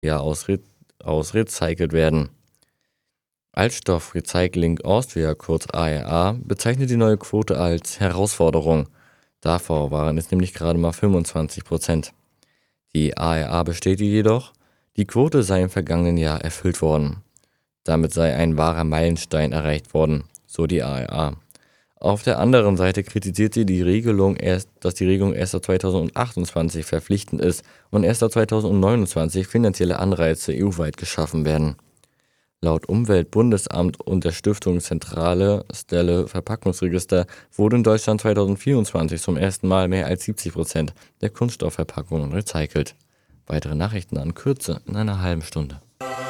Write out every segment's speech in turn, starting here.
recycelt werden. Altstoff Recycling Austria, kurz ARA, bezeichnet die neue Quote als Herausforderung. Davor waren es nämlich gerade mal 25%. Die ARA bestätigt jedoch, die Quote sei im vergangenen Jahr erfüllt worden. Damit sei ein wahrer Meilenstein erreicht worden, so die ARA. Auf der anderen Seite kritisiert sie dass die Regelung erst ab 2028 verpflichtend ist und erst ab 2029 finanzielle Anreize EU-weit geschaffen werden. Laut Umweltbundesamt und der Stiftung Zentrale Stelle Verpackungsregister wurde in Deutschland 2024 zum ersten Mal mehr als 70% der Kunststoffverpackungen recycelt. Weitere Nachrichten an Kürze in einer halben Stunde.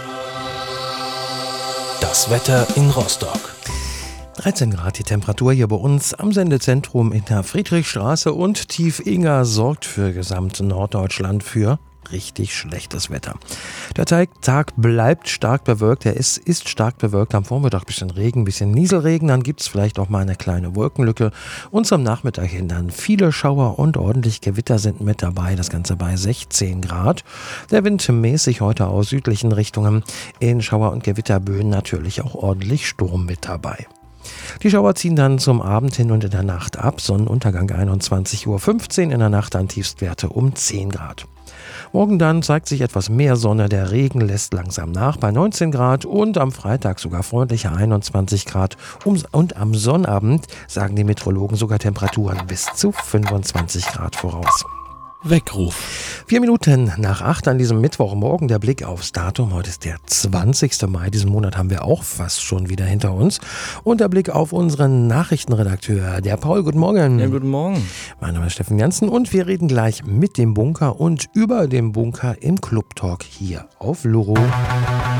Das Wetter in Rostock. 13 Grad die Temperatur hier bei uns am Sendezentrum in der Friedrichstraße und Tief-Inger sorgt für gesamt Norddeutschland für richtig schlechtes Wetter. Der Tag bleibt stark bewölkt, ist stark bewölkt, am Vormittag ein bisschen Regen, ein bisschen Nieselregen, dann gibt es vielleicht auch mal eine kleine Wolkenlücke und zum Nachmittag hin dann viele Schauer und ordentlich Gewitter sind mit dabei, das Ganze bei 16 Grad. Der Wind mäßig heute aus südlichen Richtungen, in Schauer- und Gewitterböen natürlich auch ordentlich Sturm mit dabei. Die Schauer ziehen dann zum Abend hin und in der Nacht ab. Sonnenuntergang 21:15 Uhr, in der Nacht dann Tiefstwerte um 10 Grad. Morgen dann zeigt sich etwas mehr Sonne, der Regen lässt langsam nach bei 19 Grad und am Freitag sogar freundliche 21 Grad. Und am Sonnabend sagen die Meteorologen sogar Temperaturen bis zu 25 Grad voraus. Weckruf. 4 Minuten nach 8 an diesem Mittwochmorgen der Blick aufs Datum. Heute ist der 20. Mai. Diesen Monat haben wir auch fast schon wieder hinter uns. Und der Blick auf unseren Nachrichtenredakteur, der Paul. Guten Morgen. Ja, guten Morgen. Mein Name ist Steffen Janssen und wir reden gleich mit dem Bunker und über den Bunker im Club Talk hier auf Loro.